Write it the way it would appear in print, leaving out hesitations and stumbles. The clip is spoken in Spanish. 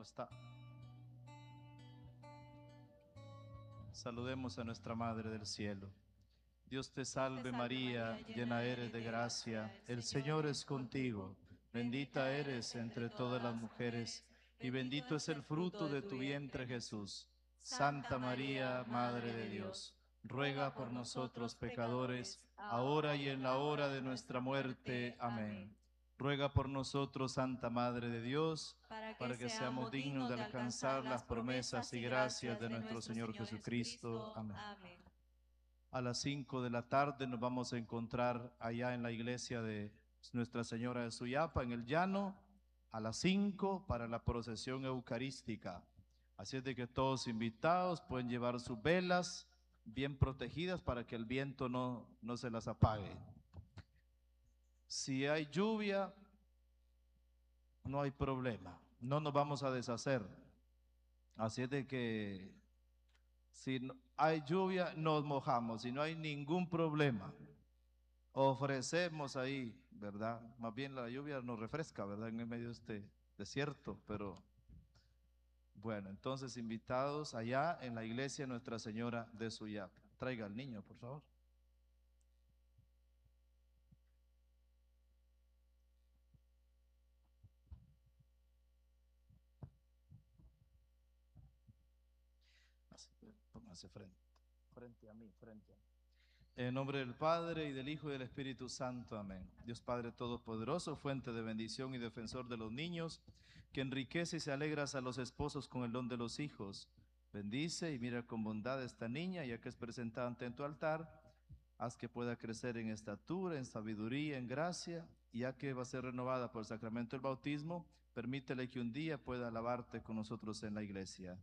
está. Saludemos a nuestra Madre del Cielo. Dios te salve María, llena eres de gracia, el Señor es contigo. Bendita eres entre todas las mujeres, y bendito es el fruto de tu vientre Jesús. Santa María, Madre de Dios, ruega por nosotros pecadores, ahora y en la hora de nuestra muerte. Amén. Ruega por nosotros, Santa Madre de Dios, para que seamos dignos de alcanzar las promesas y gracias de nuestro Señor Jesucristo. Amén. A las 5 de la tarde nos vamos a encontrar allá en la iglesia de Nuestra Señora de Suyapa, en el llano, a las 5 para la procesión eucarística. Así es de que todos invitados pueden llevar sus velas bien protegidas para que el viento no se las apague. Si hay lluvia, no hay problema, no nos vamos a deshacer. Así es de que si hay lluvia, nos mojamos, si no hay ningún problema. Ofrecemos ahí, ¿verdad? Más bien la lluvia nos refresca, ¿verdad? En el medio de este desierto, pero bueno, entonces invitados allá en la iglesia Nuestra Señora de Suyapa. Traiga al niño, por favor. Así, póngase frente a mí, frente a mí. En nombre del Padre, y del Hijo, y del Espíritu Santo. Amén. Dios Padre Todopoderoso, fuente de bendición y defensor de los niños, que enriquece y se alegras a los esposos con el don de los hijos. Bendice y mira con bondad a esta niña, ya que es presentada ante tu altar. Haz que pueda crecer en estatura, en sabiduría, en gracia, y ya que va a ser renovada por el sacramento del bautismo, permítele que un día pueda alabarte con nosotros en la iglesia.